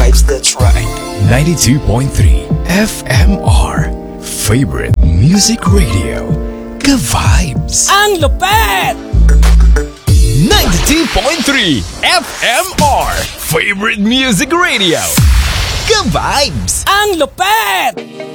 vibes, that's right. 92.3 FMR Favorite Music Radio. Ka-vibes. Ang lupet! 92.3 FMR Favorite Music Radio. Ka-vibes. Ang lupet!